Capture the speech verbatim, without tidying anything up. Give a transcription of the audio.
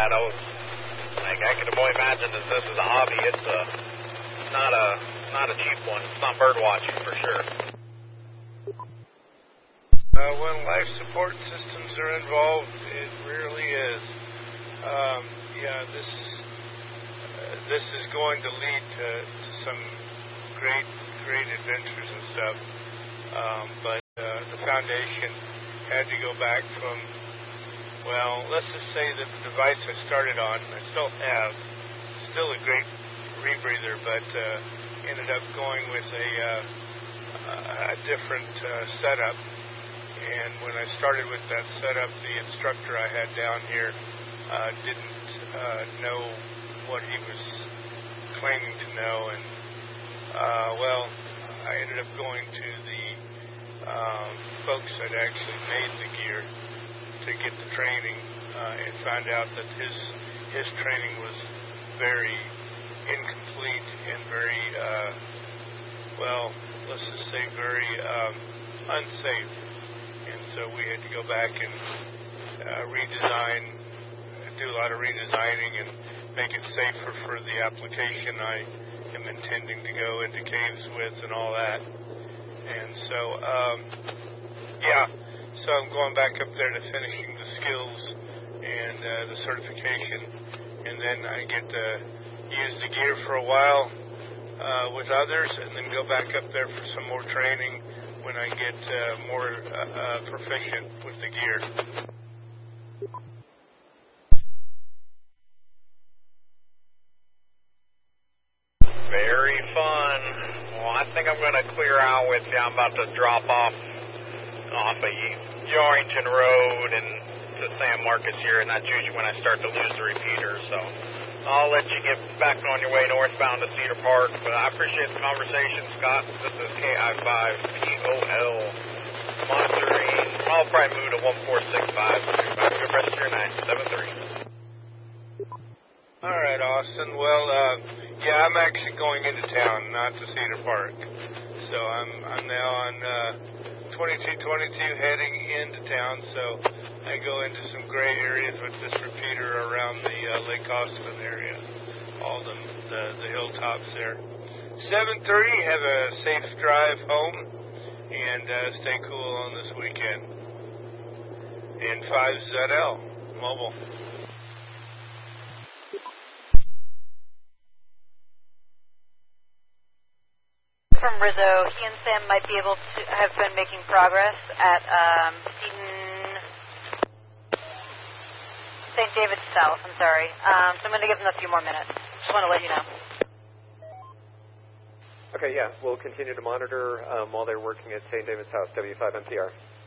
shadows. Like, I can only imagine that this is a hobby. It's a, not a not a cheap one. It's not bird watching for sure. Uh, when life support systems are involved, it rarely is. Um, yeah, this uh, this is going to lead to, to some great great adventures and stuff. Um, but uh, the foundation had to go back from, well, let's just say that the device I started on, I still have, still a great rebreather, but uh, ended up going with a, uh, a different uh, setup. And when I started with that setup, the instructor I had down here uh, didn't uh, know what he was claiming to know. And, uh, well, I ended up going to the um, folks that actually made the gear to get the training uh, and found out that his his training was very incomplete and very, uh, well, let's just say very um, unsafe. And so we had to go back and uh, redesign, do a lot of redesigning and make it safer for the application I am intending to go into caves with and all that. And so, um, yeah, so I'm going back up there to finishing the skills and uh, the certification. And then I get to use the gear for a while uh, with others and then go back up there for some more training when I get uh, more uh, uh, proficient with the gear. Very fun. Well, I think I'm going to clear out with you. I'm about to drop off off of Yarrington Road and to San Marcos here, and that's usually when I start to lose the repeater. So I'll let you get back on your way northbound to Cedar Park. But I appreciate the conversation, Scott. This is K I five P O L monitoring. I'll probably move to one four six five. Have a good rest of your night. seven three. All right, Austin. Well, uh, yeah, I'm actually going into town, not to Cedar Park. So I'm I'm now on uh, twenty-two twenty-two heading into town. So I go into some gray areas with this repeater around the uh, Lake Austin area, all the, the the hilltops there. seven three. Have a safe drive home, and uh, stay cool on this weekend. And five Z L mobile. From Rizzo, he and Sam might be able to have been making progress at um, Seton, Saint David's South. I'm sorry. Um, so I'm going to give them a few more minutes. Just want to let you know. Okay, yeah, we'll continue to monitor um, while they're working at Saint David's House, W five M P R.